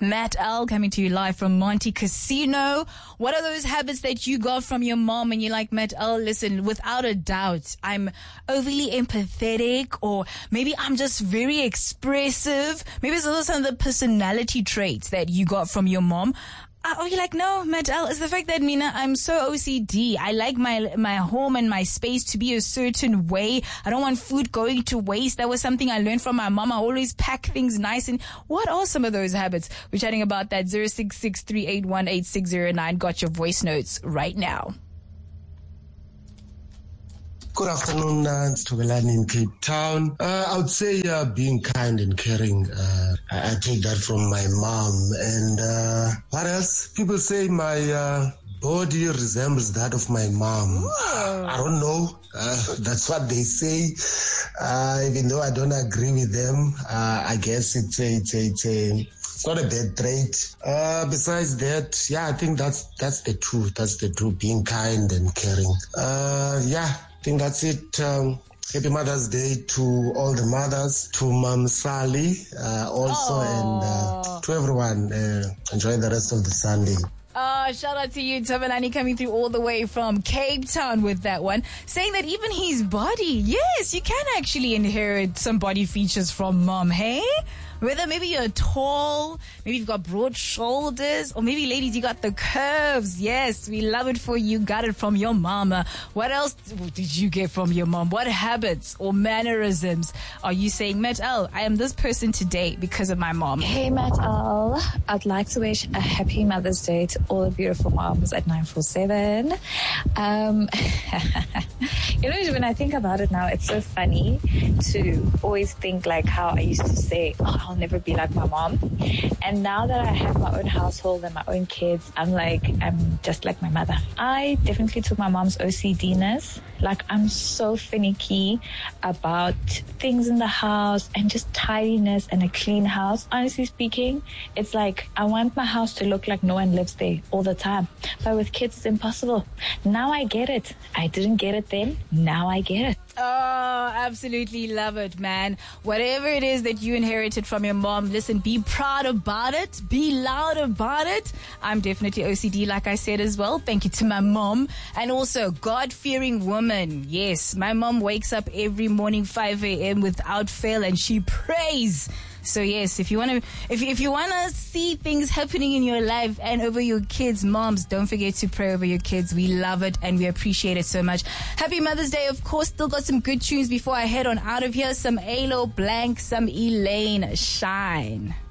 Matt L coming to you live from Monte Casino. What are those habits that you got from your mom and you're like, Matt L, listen, without a doubt, I'm overly empathetic, or maybe I'm just very expressive. Maybe it's also some of the personality traits that you got from your mom. Or you're like, no, Matt L, it's the fact that, Mina, I'm so OCD. I like my home and my space to be a certain way. I don't want food going to waste. That was something I learned from my mom. I always pack things nice. And what are some of those habits? We're chatting about that. 0663818609. Got your voice notes right now. Good afternoon, it's Tobelani in Cape Town. I would say being kind and caring. I take that from my mom. And what else? People say my body resembles that of my mom. Whoa. I don't know. That's what they say. Even though I don't agree with them, I guess it's not a bad trait. Besides that, yeah, I think that's the truth. That's the truth. Being kind and caring. I think that's it. Happy Mother's Day to all the mothers, to Mom Sally also, and to everyone. Enjoy the rest of the Sunday. Shout out to you, Tabalani, coming through all the way from Cape Town with that one, saying that even his body, yes, you can actually inherit some body features from mom, hey? Whether maybe you're tall, maybe you've got broad shoulders, or maybe, ladies, you got the curves. Yes, we love it for you. Got it from your mama. What else did you get from your mom? What habits or mannerisms are you saying, Matt L, I am this person today because of my mom? Hey, Matt L, I'd like to wish a happy Mother's Day to all the beautiful moms at 947. When I think about it now, it's so funny to always think like how I used to say, I'll never be like my mom. And now that I have my own household and my own kids, I'm just like my mother. I definitely took my mom's OCD-ness. Like, I'm so finicky about things in the house and just tidiness and a clean house. Honestly speaking, it's like I want my house to look like no one lives there all the time. But with kids, it's impossible. Now I get it. I didn't get it then. Now I get it. Oh, absolutely love it, man. Whatever it is that you inherited from your mom, listen, be proud about it. Be loud about it. I'm definitely OCD, like I said as well. Thank you to my mom. And also, God-fearing woman. Yes, my mom wakes up every morning 5 a.m. without fail, and she prays. So yes, if you want to see things happening in your life and over your kids, moms, don't forget to pray over your kids. We love it and we appreciate it so much. Happy Mother's Day, of course. Still got some good tunes before I head on out of here. Some Alo Blank, some Elaine Shine.